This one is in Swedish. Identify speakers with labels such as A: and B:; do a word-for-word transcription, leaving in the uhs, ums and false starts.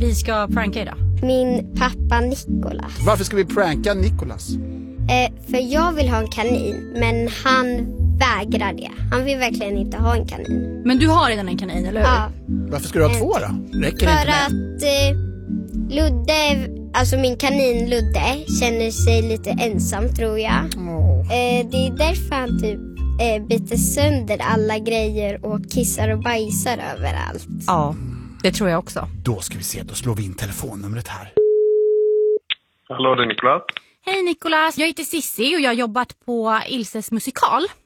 A: vi ska pranka idag?
B: Min pappa Nikolas.
C: Varför ska vi pranka Nikolas?
B: Eh, för jag vill ha en kanin, men han vägrar det. Han vill verkligen inte ha en kanin.
A: Men du har redan en kanin, eller hur?
B: Ja.
C: Varför ska du ha en... två då? Räcker
B: För
C: det inte med?
B: att eh, Ludde, alltså min kanin Ludde, känner sig lite ensam, tror jag.
C: Oh.
B: Eh, det är därför han typ eh, biter sönder alla grejer och kissar och bajsar överallt.
A: Ja, det tror jag också.
C: Då ska vi se, då slår vi in telefonnumret här.
D: Hallå, det är Nikolas.
A: Hej Nikolas, jag heter Sissi och jag har jobbat på Ilses musikal.